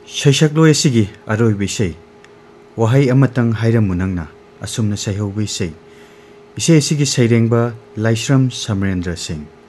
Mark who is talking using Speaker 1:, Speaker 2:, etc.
Speaker 1: Saisakloi asigi aroibi sei wahai amatang hairamu nangna asumna saihaubi sei ise asigi sairengba Laisram Samarendra Singh